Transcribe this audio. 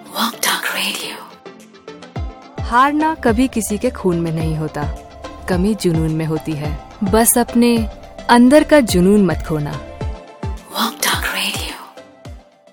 Walk Talk Radio। हारना कभी किसी के खून में नहीं होता, कमी जुनून में होती है। बस अपने अंदर का जुनून मत खोना। Walk